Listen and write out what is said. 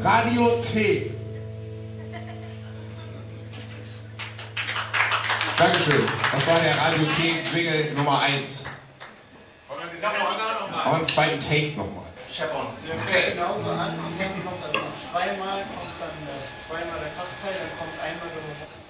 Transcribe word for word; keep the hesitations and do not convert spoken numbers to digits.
Radiothek. Dankeschön. Das war der Radiothek-Jingle Nummer eins. Und einen zweiten Take nochmal. Chapon. Der fängt genauso an und dann kommt das noch zweimal, kommt dann zweimal der Kraftteil, dann kommt einmal der